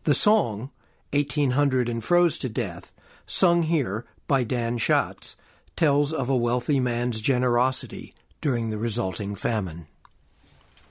The song, 1800 and Froze to Death, sung here by Dan Schatz, tells of a wealthy man's generosity during the resulting famine.